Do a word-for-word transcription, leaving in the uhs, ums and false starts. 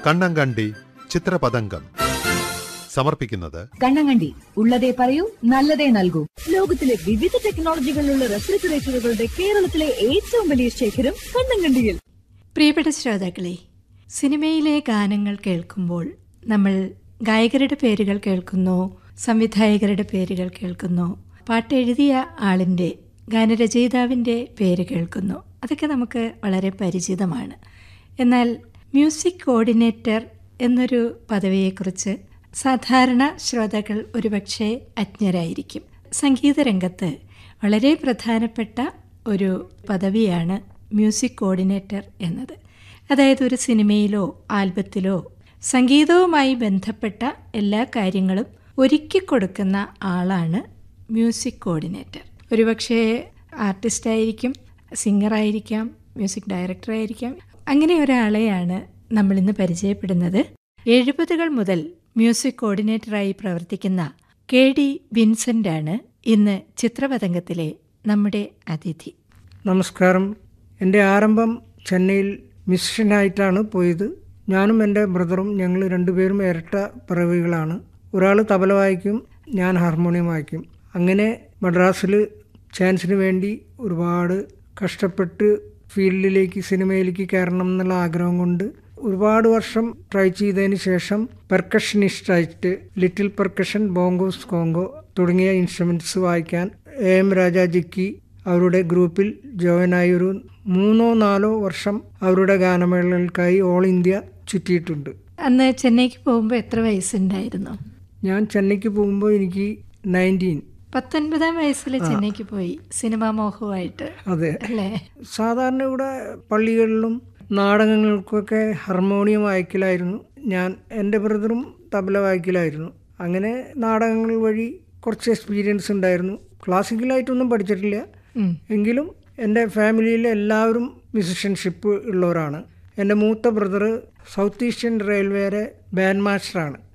കണ്ണങ്കണ്ടി ചിത്രപതംഗം സമർപ്പിക്കുന്നത് കണ്ണങ്കണ്ടി ഉള്ളതേ പറയൂ, നല്ലതേ നൽകൂ. ലോകത്തിലെ വിവിധ ടെക്നോളജികളിലുള്ള റെഫ്രിജറേറ്ററുകളുടെ കേരളത്തിലെ ഏറ്റവും വലിയ ശേഖരം കണ്ണങ്കണ്ടിയിൽ. പ്രിയപ്പെട്ട ശ്രോതാക്കളെ, സിനിമയിലെ ഗാനങ്ങൾ കേൾക്കുമ്പോൾ നമ്മൾ ഗായകരുടെ പേരുകൾ കേൾക്കുന്നു, സംവിധായകരുടെ പേരുകൾ കേൾക്കുന്നു, പാട്ടെഴുതിയ ആളിൻ്റെ, ഗാനരചയിതാവിൻ്റെ പേര് കേൾക്കുന്നു. അതൊക്കെ നമുക്ക് വളരെ പരിചിതമാണ്. എന്നാൽ മ്യൂസിക് കോർഡിനേറ്റർ എന്നൊരു പദവിയെക്കുറിച്ച് സാധാരണ ശ്രോതാക്കൾ ഒരുപക്ഷെ അജ്ഞരായിരിക്കും. സംഗീതരംഗത്ത് വളരെ പ്രധാനപ്പെട്ട ഒരു പദവിയാണ് മ്യൂസിക് കോർഡിനേറ്റർ എന്നത്. അതായത് ഒരു സിനിമയിലോ ആൽബത്തിലോ സംഗീതവുമായി ബന്ധപ്പെട്ട എല്ലാ കാര്യങ്ങളും ഒരുക്കി കൊടുക്കുന്ന ആളാണ് മ്യൂസിക് കോർഡിനേറ്റർ. ഒരുപക്ഷെ ആർട്ടിസ്റ്റായിരിക്കും, സിംഗറായിരിക്കാം, മ്യൂസിക് ഡയറക്ടറായിരിക്കാം. അങ്ങനെ ഒരാളെയാണ് നമ്മളിന്ന് പരിചയപ്പെടുന്നത്. എഴുപതുകൾ മുതൽ മ്യൂസിക് കോർഡിനേറ്ററായി പ്രവർത്തിക്കുന്ന കെ ഡി വിൻസെൻ്റ് ആണ് ഇന്ന് ചിത്രപതംഗത്തിലെ നമ്മുടെ അതിഥി. നമസ്കാരം. എൻ്റെ ആരംഭം ചെന്നൈയിൽ മ്യൂസിഷ്യനായിട്ടാണ് പോയത്. ഞാനും എൻ്റെ ബ്രദറും ഞങ്ങൾ രണ്ടുപേരും ഇരട്ട പിറവികളാണ്. ഒരാൾ തബല വായിക്കും, ഞാൻ ഹാർമോണിയം വായിക്കും. അങ്ങനെ മദ്രാസിൽ ചാൻസിന് വേണ്ടി ഒരുപാട് കഷ്ടപ്പെട്ട് ഫീൽഡിലേക്ക്, സിനിമയിലേക്ക് കയറണം എന്നുള്ള ആഗ്രഹം കൊണ്ട് ഒരുപാട് വർഷം ട്രൈ ചെയ്തതിന് ശേഷം പെർക്കഷനിസ്റ്റായിട്ട് ലിറ്റിൽ പെർക്കഷൻ, ബോങ്കോസ്, കോങ്കോ തുടങ്ങിയ ഇൻസ്ട്രുമെൻറ്റ്സ് വായിക്കാൻ എ എം രാജാജിക്ക് അവരുടെ ഗ്രൂപ്പിൽ ജോയിനായി ഒരു മൂന്നോ നാലോ വർഷം അവരുടെ ഗാനമേളകൾക്കായി ഓൾ ഇന്ത്യ ചുറ്റിയിട്ടുണ്ട്. അന്ന് ചെന്നൈക്ക് പോകുമ്പോൾ എത്ര വയസ്സുണ്ടായിരുന്നു? ഞാൻ ചെന്നൈക്ക് പോകുമ്പോൾ എനിക്ക് നയൻറ്റീൻ പത്തൊൻപതാം വയസ്സിൽ ചെന്നൈക്ക് പോയി, സിനിമാ മോഹമായിട്ട്. അതെ അല്ലേ? സാധാരണ ഇവിടെ പള്ളികളിലും നാടകങ്ങൾക്കൊക്കെ ഹാർമോണിയം വായിക്കലായിരുന്നു. ഞാൻ എൻ്റെ ബ്രദറും തബല വായിക്കലായിരുന്നു. അങ്ങനെ നാടകങ്ങൾ വഴി കുറച്ച് എക്സ്പീരിയൻസ് ഉണ്ടായിരുന്നു. ക്ലാസിക്കലായിട്ടൊന്നും പഠിച്ചിട്ടില്ല, എങ്കിലും എൻ്റെ ഫാമിലിയിലെ എല്ലാവരും മ്യൂസിഷ്യൻഷിപ്പ് ഉള്ളവരാണ്. എൻ്റെ മൂത്ത ബ്രദർ സൗത്ത് ഈസ്റ്റേൺ റെയിൽവേയുടെ ബാൻഡ് മാസ്റ്ററാണ്.